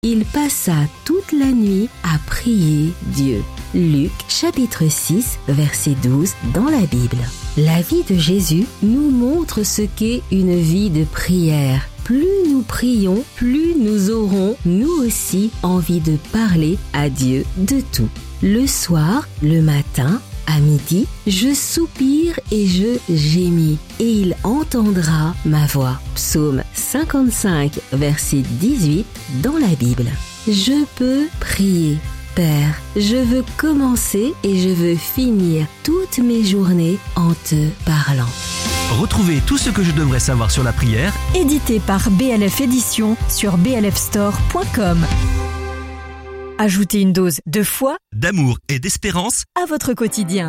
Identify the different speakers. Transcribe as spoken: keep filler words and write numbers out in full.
Speaker 1: il passa toute la nuit à prier Dieu. Luc chapitre six, verset douze dans la Bible. La vie de Jésus nous montre ce qu'est une vie de prière. Plus nous prions, plus nous aurons, nous aussi, envie de parler à Dieu de tout. Le soir, le matin, à midi, je soupire et je gémis, et il entendra ma voix. Psaume cinquante-cinq, verset dix-huit dans la Bible. Je peux prier. Père, je veux commencer et je veux finir toutes mes journées en te parlant.
Speaker 2: Retrouvez tout ce que je devrais savoir sur la prière,
Speaker 3: édité par B L F Éditions sur b l f store point com. Ajoutez une dose de foi,
Speaker 2: d'amour et d'espérance
Speaker 3: à votre quotidien.